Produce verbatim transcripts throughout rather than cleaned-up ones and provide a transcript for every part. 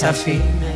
senza fine.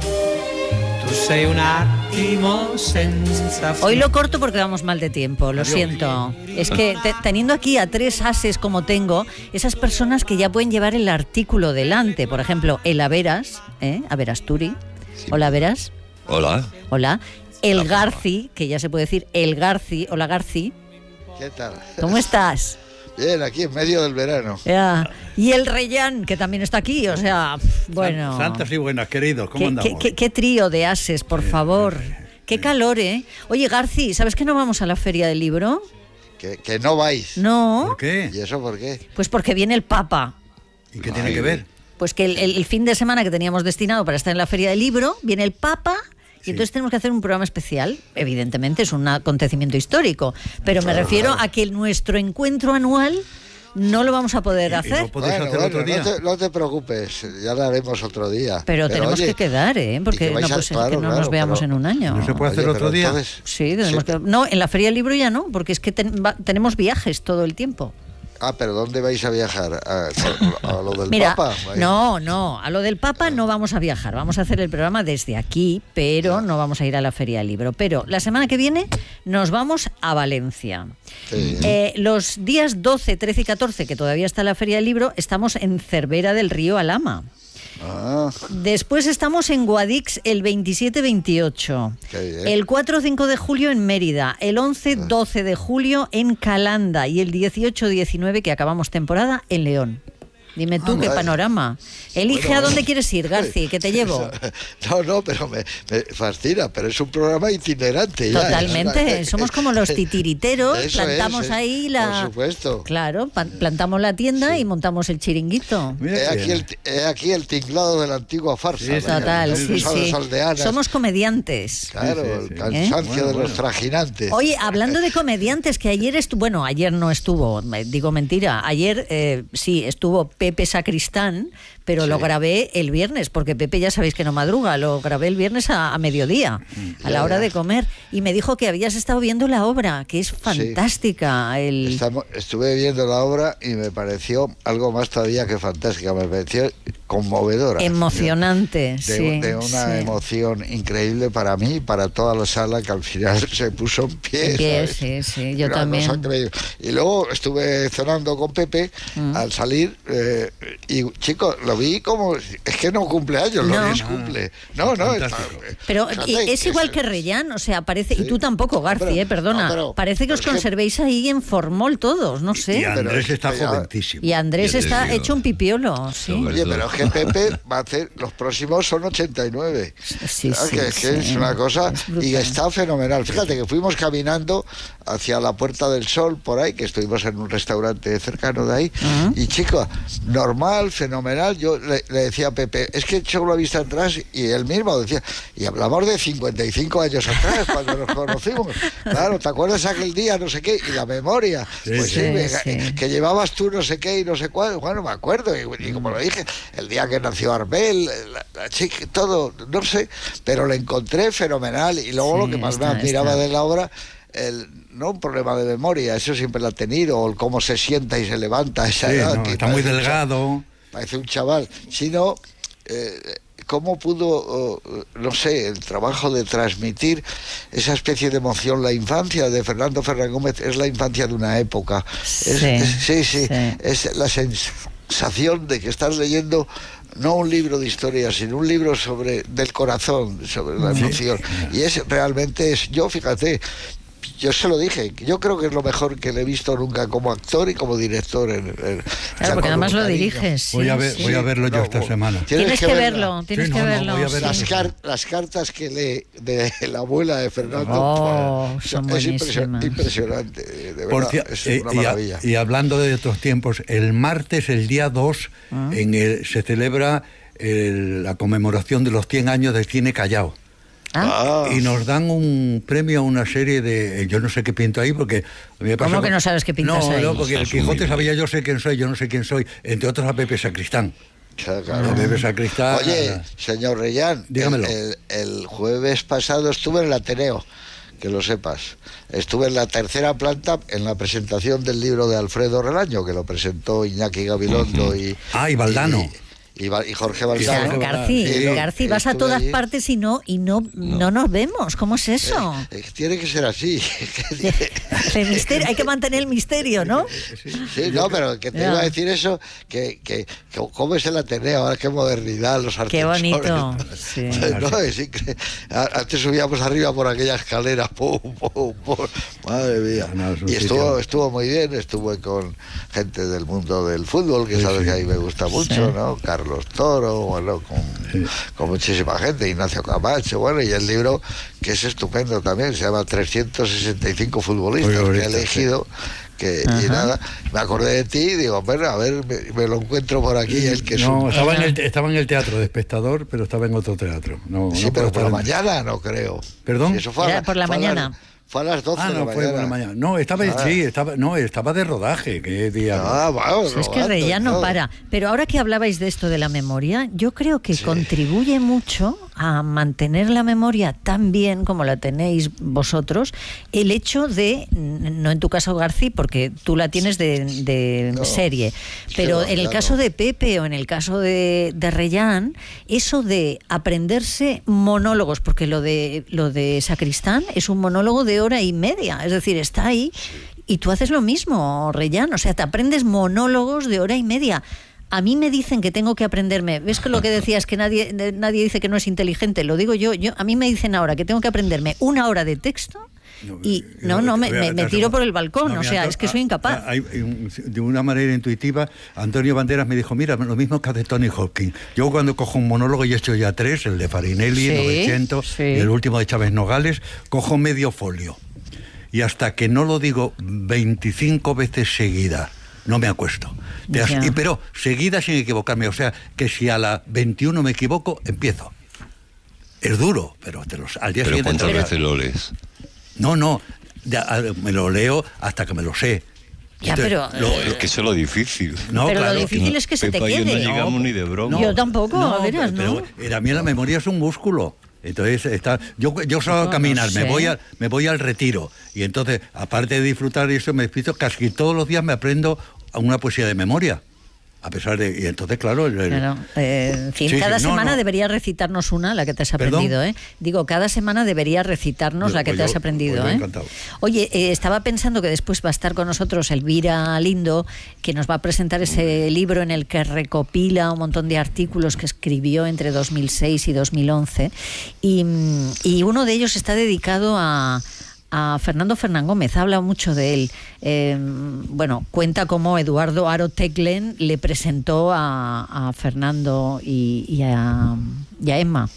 Tu sei un attimo senza fine. Hoy lo corto porque vamos mal de tiempo, lo siento. Es que te, teniendo aquí a tres ases como tengo, esas personas que ya pueden llevar el artículo delante, por ejemplo, el Averas, ¿eh? Averasturi. Sí. Hola, Averas. Hola. Hola. El Garci, que ya se puede decir el Garci. Hola, Garci. ¿Qué tal? ¿Cómo estás? Bien, aquí en medio del verano. Ya. Y el Reyán, que también está aquí, o sea, bueno. Santas y buenas, queridos, ¿cómo ¿Qué, andamos? qué, qué, qué trío de ases, por favor. Qué calor, ¿eh? Oye, Garci, ¿sabes que no vamos a la Feria del Libro? Que, que no vais. No. ¿Por qué? ¿Y eso por qué? Pues porque viene el Papa. ¿Y qué tiene Ay, que ver? Pues que el, el, el fin de semana que teníamos destinado para estar en la Feria del Libro, viene el Papa. Y Sí. entonces tenemos que hacer un programa especial. Evidentemente es un acontecimiento histórico, pero me Claro, refiero claro. a que nuestro encuentro anual no lo vamos a poder ¿Y- y hacer. no podéis Bueno, hacer bueno, otro día? No, te, no te preocupes, ya lo haremos otro día. Pero, tenemos oye, que quedar, ¿eh? y Porque que no vais a- puede ser claro, que no nos claro, veamos pero- en un año. ¿No se puede hacer oye, otro pero día? entonces- Sí, tenemos Sí. que... No, en la Feria del Libro ya no, porque es que ten- va- tenemos viajes todo el tiempo. Ah, pero ¿dónde vais a viajar? ¿A, a- a lo del Mira, Papa? Vais- no, no, a lo del Papa no vamos a viajar, vamos a hacer el programa desde aquí, pero no vamos a ir a la Feria del Libro. Pero la semana que viene nos vamos a Valencia. Sí. Eh, los días doce, trece y catorce, que todavía está la Feria del Libro, estamos en Cervera del Río Alhama. Ah, Después estamos en Guadix el veintisiete veintiocho. Qué bien. El cuatro cinco de julio en Mérida. El once doce de julio en Calanda. Y el dieciocho diecinueve, que acabamos temporada, en León. Dime tú, Ah, qué vale. panorama. Elige Bueno, a dónde bueno. quieres ir, Garci, que te llevo. No, no, pero me, me fascina, pero es un programa itinerante. Ya, Totalmente. es una- Somos como los titiriteros. Eso plantamos es, es, ahí la... Por supuesto. Claro, pa- plantamos la tienda y montamos el chiringuito. Mira He qué aquí, bien. el, he aquí el tinglado de la antigua farsa. Sí, sí, vaya, Total, ¿no? sí, Son sí. las aldeanas. Somos comediantes. Claro, Sí, sí, el sí. cansancio Bueno, de los bueno. trajinantes. Oye, hablando de comediantes, que ayer estuvo, bueno, ayer no estuvo, me- digo mentira, ayer eh, sí estuvo Pepe Sacristán, pero Sí. lo grabé el viernes, porque Pepe ya sabéis que no madruga, lo grabé el viernes a, a mediodía, a la Ya, hora ya. de comer, y me dijo que habías estado viendo la obra, que es fantástica. El... Estamos- estuve viendo la obra y me pareció algo más todavía que fantástica, me pareció conmovedora. Emocionante, De, sí. de una sí. emoción increíble para mí y para toda la sala, que al final se puso en pie. En pie, ¿sabes? sí, sí, yo Una también. cosa increíble. Y luego estuve cenando con Pepe Mm. al salir eh, y, chico, lo vi como... Es que no cumple años, No. lo vi cumple. No, no. Fantástico. está- Pero fíjate y- es que igual se- que Reyán, o sea, parece, y Sí. tú tampoco, Garci, Pero- eh, perdona, no, pero- parece que os pero es que- conservéis ahí en formol todos, no sé. Y Andrés pero- está pero- joventísimo. Y Andrés Y está Andrés, hecho un pipiolo, sí. Oye, pero es que Pepe va a hacer... Los próximos son ochenta y nueve. Sí, Ah, sí, que, es que sí. es una cosa Es brutal. y está fenomenal. Fíjate que fuimos caminando hacia la Puerta del Sol por ahí, que estuvimos en un restaurante cercano de ahí, Ah. y chico, normal, fenomenal. Yo le, le decía a Pepe, es que echó la vista atrás y él mismo decía, y hablamos de cincuenta y cinco años atrás cuando nos conocimos. Claro, ¿te acuerdas aquel día, no sé qué? Y la memoria, Sí, pues sí. sí, me- Sí. que llevabas tú no sé qué y no sé cuál. Bueno, me acuerdo, y, y como lo dije, el día que nació Arbel, la, la chica, todo, no sé, pero le encontré fenomenal. Y luego Sí, lo que más está- me admiraba está. de la obra, el, no un problema de memoria, eso siempre lo ha tenido, o el cómo se sienta y se levanta a esa Sí, edad, no, que está muy parece un cha- delgado. Parece un chaval, sino eh, cómo pudo, oh, no sé, el trabajo de transmitir esa especie de emoción. La infancia de Fernando Fernández Gómez es la infancia de una época. Es- Sí, es- sí, sí, sí. es la sensación de que estás leyendo no un libro de historia, sino un libro sobre del corazón, sobre la Sí. emoción. Y es realmente es, yo fíjate, yo se lo dije, yo creo que es lo mejor que le he visto nunca como actor y como director. En, en- o sea, Claro, porque con además un lo cariño. diriges. sí, Voy a ver- sí. voy a verlo yo No, esta vos- semana. Tienes que verla. verlo, tienes Sí, que no, no, verlo. voy a ver sí. Las, car- las cartas que lee de la abuela de Fernando, Oh, pues, son es impresio- buenísimas. impresionante, de verdad, Por cier- es eh, una y, a- maravilla. y hablando de otros tiempos, el martes, el día dos, Ah. en el, se celebra el- la conmemoración de los cien años del cine Callao. Ah, Ah, Y nos dan un premio a una serie de... eh, Yo no sé qué pinto ahí porque... a mí me ¿Cómo pasó- que no sabes qué pintas no, ahí? No, porque el Estás Quijote muy sabía yo sé quién soy, yo no sé quién soy. Entre otros a Pepe Sacristán. claro, claro. A Pepe Sacristán... Oye, señor Reyán, Dígamelo. El, el- el jueves pasado estuve en el Ateneo, que lo sepas. Estuve en la tercera planta en la presentación del libro de Alfredo Relaño, que lo presentó Iñaki Gabilondo y... Ah, y Valdano. y, y Jorge O sea, Valdano. García, Sí, García, vas a estuve todas allí. partes y no y no, no. no nos vemos. ¿Cómo es eso? Eh, eh, tiene que ser así. El misterio, hay que mantener el misterio, ¿no? Sí, no, pero que te Ya. iba a decir eso, que, que, que cómo es el Ateneo, ahora qué modernidad, los Qué ascensores. bonito. Sí. No, es incre- a- Antes subíamos arriba por aquella escalera, pum, pum, pum. Madre mía. No, es un Y estuvo, sitio- estuvo muy bien, estuve con gente del mundo del fútbol, que Sí, sabes sí. que a mí me gusta mucho, Sí. ¿no? Carlos Toro, bueno, con, Sí. con muchísima gente, Ignacio Camacho, bueno, y el libro, que es estupendo también, se llama trescientos sesenta y cinco futbolistas que he Futbolistas, sí. elegido. Que, y Ajá. nada, me acordé de ti y digo, bueno, a ver, me, me lo encuentro por aquí, el que es No, un... estaba en, el, estaba en el teatro de espectador, pero estaba en otro teatro. No, Sí, no pero puedo por la estar en- mañana no creo. ¿Perdón? Sí, eso fue a Era la- por la fue a las- mañana. Fue a las doce Ah, de la no, fue por la mañana. No, estaba, Ah. sí, estaba, no, estaba de rodaje, qué día. Ah, bueno, Pues es que rodando y Reyán no todo. para. Pero ahora que hablabais de esto de la memoria, yo creo que Sí. contribuye mucho a mantener la memoria tan bien como la tenéis vosotros, el hecho de, no en tu caso García, porque tú la tienes de, de No. serie, pero va, en el ya caso no. de Pepe o en el caso de, de Reyán, eso de aprenderse monólogos, porque lo de, lo de Sacristán es un monólogo de hora y media, es decir, está ahí. Y tú haces lo mismo, Reyán, o sea, te aprendes monólogos de hora y media. A mí me dicen que tengo que aprenderme, ¿ves que lo que decías que nadie nadie dice que no es inteligente? Lo digo yo, yo a mí me dicen ahora que tengo que aprenderme una hora de texto y no, no, me, me, me tiro por el balcón, No, o mira, sea, Anto- es que soy incapaz. ah, hay- hay un- de una manera intuitiva, Antonio Banderas me dijo, mira, lo mismo que hace Tony Hawking. Yo cuando cojo un monólogo y he hecho ya tres, el de Farinelli, Sí, novecientos, sí. y el último de Chávez Nogales, cojo medio folio. Y hasta que no lo digo veinticinco veces seguidas, no me acuesto. Te as- Ya. y, pero seguida sin equivocarme. O sea, que si a la veintiuno me equivoco, empiezo. Es duro, pero te los, al día Pero siguiente... ¿cuántas te lo- veces lo lees? No, no, ya, a- me lo leo hasta que me lo sé. Ya, Entonces, pero, lo- eh, Es que eso es lo difícil. no, pero claro. lo difícil es que se te Pepa y yo no quede. llegamos ni de broma. Yo tampoco, No, a veras, ¿no? pero eh, también la memoria es un músculo. Entonces está, yo yo salgo No, a caminar, no me sé. voy al me voy al retiro y entonces aparte de disfrutar de eso me despido, casi todos los días me aprendo una poesía de memoria. A pesar de y entonces claro, el- el- Claro, eh, en fin, Sí, sí, cada no, semana no. deberías recitarnos una, la que te has ¿Perdón? aprendido, ¿eh? Digo, cada semana deberías recitarnos Yo- la que pues te has yo- aprendido, pues yo ¿eh? encantado. Oye, eh, estaba pensando que después va a estar con nosotros Elvira Lindo, que nos va a presentar ese libro en el que recopila un montón de artículos que escribió entre dos mil seis y dos mil once, y, mm, y uno de ellos está dedicado a a Fernando Fernán Gómez, habla mucho de él. Eh, bueno, cuenta cómo Eduardo Aro Teclen le presentó a, a Fernando y, y, a, y a Emma.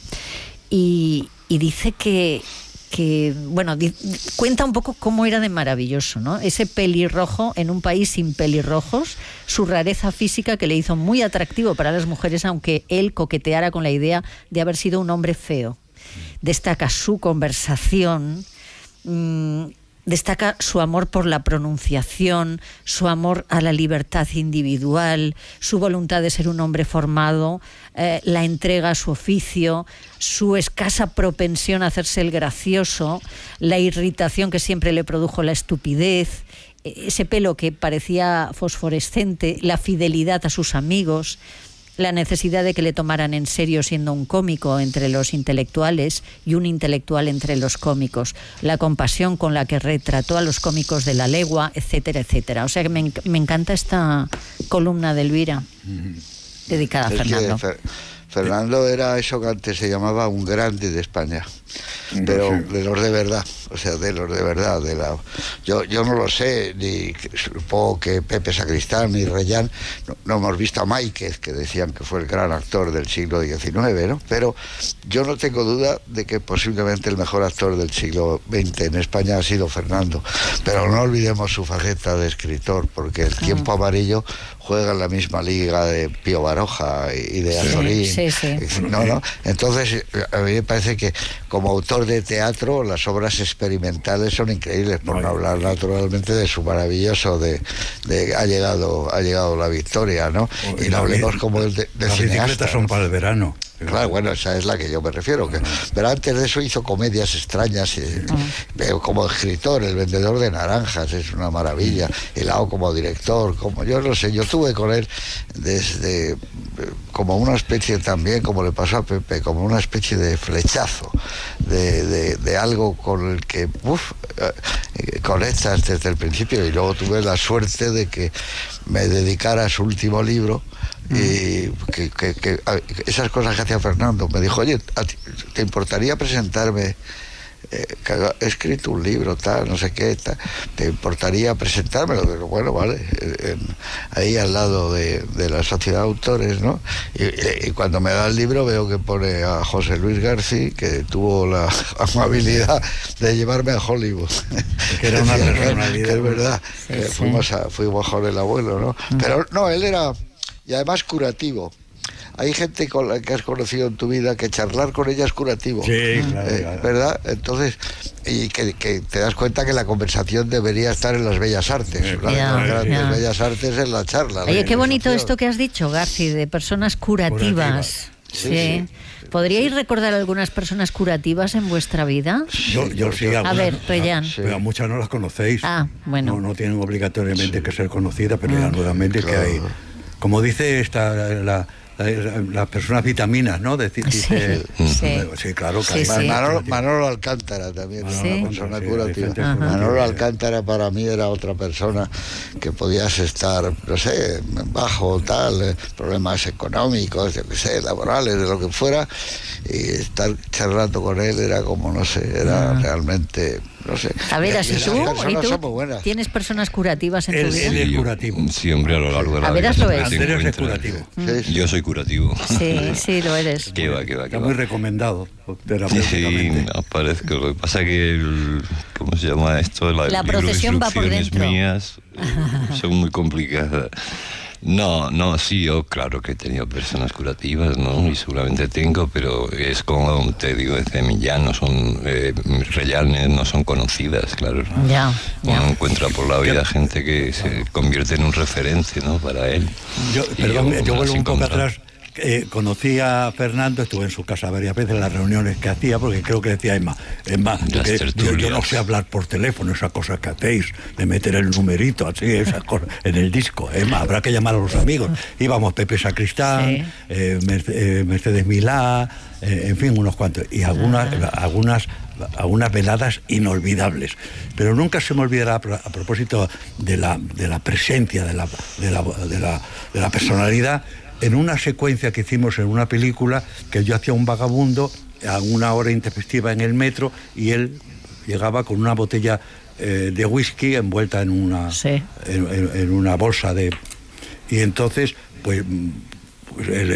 Y, y dice que, que bueno, di- cuenta un poco cómo era de maravilloso, ¿no? Ese pelirrojo en un país sin pelirrojos, su rareza física que le hizo muy atractivo para las mujeres, aunque él coqueteara con la idea de haber sido un hombre feo. Destaca su conversación, mm, destaca su amor por la pronunciación, su amor a la libertad individual, su voluntad de ser un hombre formado, eh, la entrega a su oficio, su escasa propensión a hacerse el gracioso, la irritación que siempre le produjo la estupidez, ese pelo que parecía fosforescente, la fidelidad a sus amigos, la necesidad de que le tomaran en serio siendo un cómico entre los intelectuales y un intelectual entre los cómicos, la compasión con la que retrató a los cómicos de la legua, etcétera, etcétera. O sea que me, enc- me encanta esta columna de Elvira dedicada a Es que Fernando. Fer- Fernando era eso que antes se llamaba un grande de España, pero Sí. de los de verdad, o sea, de los de verdad. De la, yo, yo no lo sé, ni supongo que Pepe Sacristán ni Reyán, no, no hemos visto a Máiquez, que decían que fue el gran actor del siglo diecinueve, ¿no? Pero yo no tengo duda de que posiblemente el mejor actor del siglo veinte en España ha sido Fernando, pero no olvidemos su faceta de escritor, porque el Tiempo Amarillo juega en la misma liga de Pío Baroja y de Sí, Azorín. sí, sí. No, no. Entonces, a mí me parece que como autor de teatro, las obras experimentales son increíbles, por no hablar naturalmente de su maravilloso de, de ha llegado ha llegado la victoria, ¿no? Y no Las hablemos bi- como el de, de Las cineasta. bicicletas son para el verano. Claro, bueno, esa es la que yo me refiero. Que, pero antes de eso hizo comedias extrañas. Eh, veo como escritor, El vendedor de naranjas, es una maravilla. Y luego como director, como yo no sé, yo tuve con él desde como una especie también, como le pasó a Pepe, como una especie de flechazo, de, de, de algo con el que uf, eh, conectas desde el principio. Y luego tuve la suerte de que me dedicara a su último libro. Y que, que, que esas cosas que hacía Fernando, me dijo, oye, ¿te importaría presentarme? Eh, que he escrito un libro, tal, no sé qué, tal, ¿te importaría presentármelo? Digo, bueno, vale, en, ahí al lado de, de la Sociedad de Autores, ¿no? Y, y cuando me da el libro veo que pone a José Luis García, que tuvo la amabilidad de llevarme a Hollywood. Que era una personalidad. Que es verdad, sí, que sí. fuimos a, fuimos con el abuelo, ¿no? Mm. Pero no, él era, y además curativo. Hay gente con la que has conocido en tu vida que charlar con ella es curativo. Sí, claro, eh, claro. ¿Verdad? Entonces, y que, que te das cuenta que la conversación debería estar en las bellas artes. Sí, Una de ya, las grandes ya. bellas artes es la charla. Oye, la qué bonito conversación. esto que has dicho, Garci, de personas curativas. Curativas. Sí. Sí, sí. ¿Podríais recordar algunas personas curativas en vuestra vida? Yo, yo sí, A algunas, ver, Reyán. Sí. pero a muchas no las conocéis. Ah, bueno. No, no tienen obligatoriamente que ser conocidas, pero ya Ah. nuevamente Claro. que hay, como dice esta la, la- las personas vitaminas, ¿no? Decir, Sí, dice, sí. sí, claro, que Sí, hay sí. más- Manolo, Manolo Alcántara también, Manolo Sí. una persona sí, hay curativa. gente Ajá. curativa. Manolo Alcántara para mí era otra persona que podías estar, no sé, bajo tal, eh, problemas económicos, yo qué sé, laborales, de lo que fuera, y estar charlando con él era como, no sé, era Ah. realmente, no sé. A ver, Y así las tú, ¿y personas tú son muy buenas. tienes personas curativas en Él- tu vida? él es yo- curativo. Sí, hombre, a lo largo de la A vida. veras lo siempre es. te Andrés es encuentras- curativo. Sí, sí. Yo soy curativo. Sí, sí, lo eres. Que va, que va, que Está va. muy recomendado Sí, terapéuticamente. aparezco. Lo que pasa que el, ¿cómo se llama esto? La procesión va por instrucciones dentro. mías eh, son muy complicadas. No, no, sí, yo claro que he tenido personas curativas, ¿no? Y seguramente tengo, pero es como te digo, ya no son, eh, reales, no son conocidas, claro. Ya, Uno ya. encuentra por la vida gente que se convierte en un referente, ¿no? Para él. Yo, Y perdón, yo, me vuelvo las un poco encontrado. atrás. Eh, conocí a Fernando, estuve en su casa varias veces en las reuniones que hacía, porque creo que decía Emma, Emma, Las que yo, yo tertulias. no sé hablar por teléfono, esas cosas que hacéis, de meter el numerito así, esas cosas, en el disco. Emma, habrá que llamar a los amigos. Íbamos Pepe Sacristán, Sí. eh, Merce- eh, Mercedes Milá, eh, en fin, unos cuantos. Y algunas, algunas, algunas veladas inolvidables. Pero nunca se me olvidará, a pro- a propósito de la, de la presencia, de la, de la, de la, de la personalidad, en una secuencia que hicimos en una película, que yo hacía un vagabundo a una hora intempestiva en el metro y él llegaba con una botella eh, de whisky envuelta en una, Sí. en, en- en una bolsa de... Y entonces, pues, pues, el,